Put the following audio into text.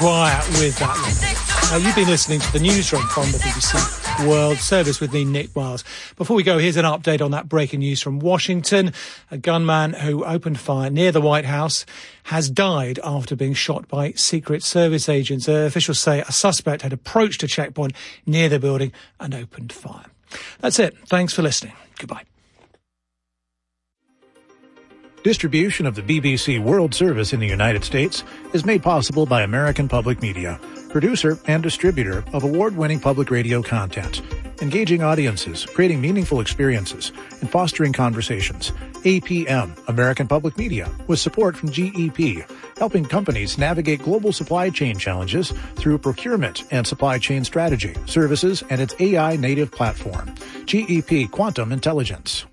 quiet with that one. You've been listening to the newsroom from the BBC World Service with me, Nick Miles. Before we go, here's an update on that breaking news from Washington. A gunman who opened fire near the White House has died after being shot by Secret Service agents. Officials say a suspect had approached a checkpoint near the building and opened fire. That's it. Thanks for listening. Goodbye. Distribution of the BBC World Service in the United States is made possible by American Public Media, producer and distributor of award-winning public radio content, engaging audiences, creating meaningful experiences, and fostering conversations. APM, American Public Media, with support from GEP, helping companies navigate global supply chain challenges through procurement and supply chain strategy, services, and its AI native platform. GEP Quantum Intelligence.